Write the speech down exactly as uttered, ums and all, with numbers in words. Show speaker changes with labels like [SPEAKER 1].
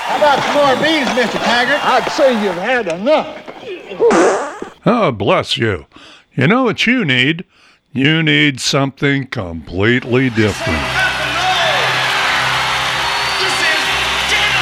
[SPEAKER 1] How about some more beans, Mister Taggart?
[SPEAKER 2] I'd say you've had enough.
[SPEAKER 3] Oh, bless you. You know what you need? You need something completely different.